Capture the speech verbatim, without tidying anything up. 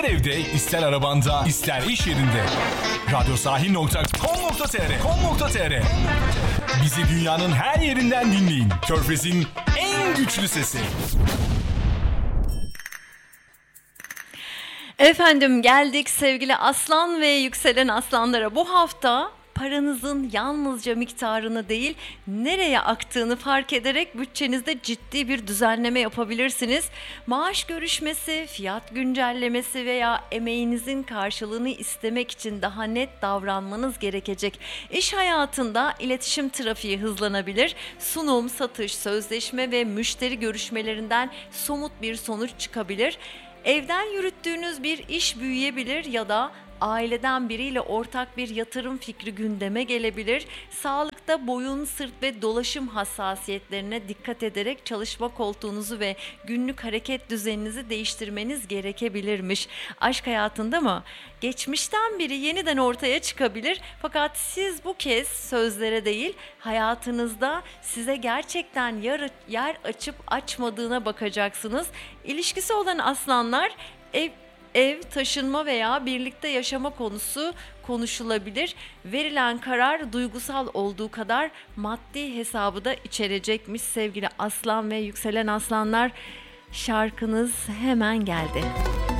İster evde, ister arabanda, ister iş yerinde. radyosahil nokta com nokta tr com nokta tr Bizi dünyanın her yerinden dinleyin. Körfez'in en güçlü sesi. Efendim geldik sevgili aslan ve yükselen aslanlara. Bu hafta paranızın yalnızca miktarını değil, nereye aktığını fark ederek bütçenizde ciddi bir düzenleme yapabilirsiniz. Maaş görüşmesi, fiyat güncellemesi veya emeğinizin karşılığını istemek için daha net davranmanız gerekecek. İş hayatında iletişim trafiği hızlanabilir. Sunum, satış, sözleşme ve müşteri görüşmelerinden somut bir sonuç çıkabilir. Evden yürüttüğünüz bir iş büyüyebilir ya da aileden biriyle ortak bir yatırım fikri gündeme gelebilir. Sağlıkta boyun, sırt ve dolaşım hassasiyetlerine dikkat ederek çalışma koltuğunuzu ve günlük hareket düzeninizi değiştirmeniz gerekebilirmiş. Aşk hayatında mı? Geçmişten biri yeniden ortaya çıkabilir. Fakat siz bu kez sözlere değil, hayatınızda size gerçekten yer, yer açıp açmadığına bakacaksınız. İlişkisi olan aslanlar ev Ev, taşınma veya birlikte yaşama konusu konuşulabilir. Verilen karar duygusal olduğu kadar maddi hesabı da içerecekmiş sevgili aslan ve yükselen aslanlar. Şarkınız hemen geldi.